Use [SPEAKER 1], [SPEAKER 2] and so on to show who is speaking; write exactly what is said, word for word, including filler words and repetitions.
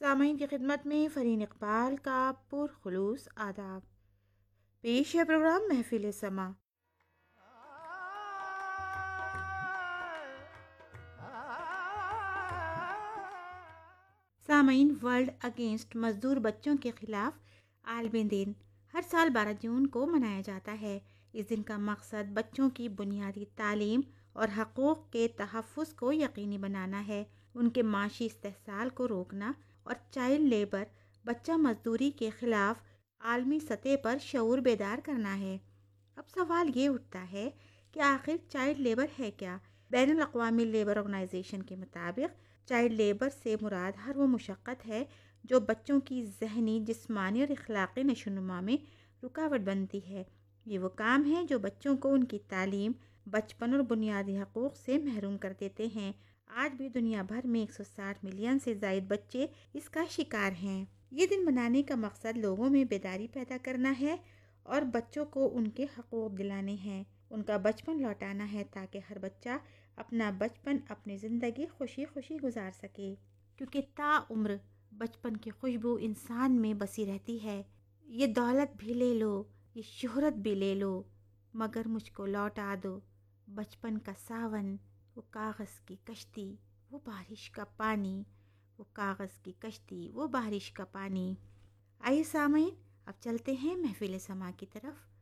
[SPEAKER 1] سامعین کی خدمت میں فرین اقبال کا پرخلوص آداب. پیش ہے پروگرام محفل سما. سامعین، ورلڈ اگینسٹ مزدور بچوں کے خلاف عالمی دن ہر سال بارہ جون کو منایا جاتا ہے. اس دن کا مقصد بچوں کی بنیادی تعلیم اور حقوق کے تحفظ کو یقینی بنانا ہے، ان کے معاشی استحصال کو روکنا اور چائلڈ لیبر بچہ مزدوری کے خلاف عالمی سطح پر شعور بیدار کرنا ہے. اب سوال یہ اٹھتا ہے کہ آخر چائلڈ لیبر ہے کیا؟ بین الاقوامی لیبر آرگنائزیشن کے مطابق چائلڈ لیبر سے مراد ہر وہ مشقت ہے جو بچوں کی ذہنی، جسمانی اور اخلاقی نشوونما میں رکاوٹ بنتی ہے. یہ وہ کام ہے جو بچوں کو ان کی تعلیم، بچپن اور بنیادی حقوق سے محروم کر دیتے ہیں. آج بھی دنیا بھر میں ایک سو ساٹھ ملین سے زائد بچے اس کا شکار ہیں. یہ دن منانے کا مقصد لوگوں میں بیداری پیدا کرنا ہے اور بچوں کو ان کے حقوق دلانے ہیں، ان کا بچپن لوٹانا ہے تاکہ ہر بچہ اپنا بچپن، اپنی زندگی خوشی خوشی گزار سکے. کیونکہ تا عمر بچپن کی خوشبو انسان میں بسی رہتی ہے. یہ دولت بھی لے لو، یہ شہرت بھی لے لو، مگر مجھ کو لوٹا دو بچپن کا ساون، وہ کاغذ کی کشتی، وہ بارش کا پانی، وہ کاغذ کی کشتی، وہ بارش کا پانی. آئیے سامعین، اب چلتے ہیں محفل سما کی طرف.